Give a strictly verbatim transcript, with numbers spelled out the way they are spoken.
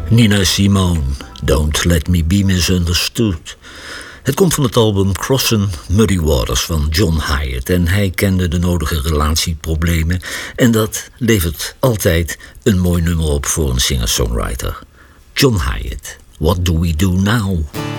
Nina Simone, Don't Let Me Be Misunderstood. Het komt van het album Crossin' Muddy Waters van John Hiatt. En hij kende de nodige relatieproblemen. En dat levert altijd een mooi nummer op voor een singer-songwriter. John Hiatt, What Do We Do Now?